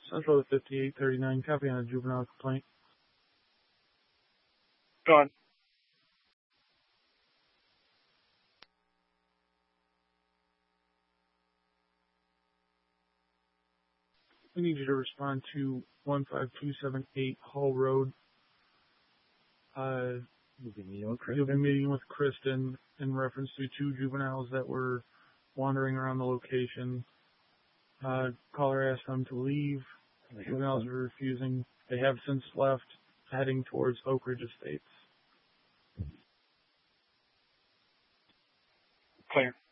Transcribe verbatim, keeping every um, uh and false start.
Central fifty-eight thirty-nine, copy on a juvenile complaint. Go on. We need you to respond to one five two seven eight Hall Road. Uh, You'll be meeting with you'll be Kristen. meeting with Kristen in reference to two juveniles that were wandering around the location. Uh, caller asked them to leave. The juveniles are refusing. They have since left, heading towards Oak Ridge Estates. Clear.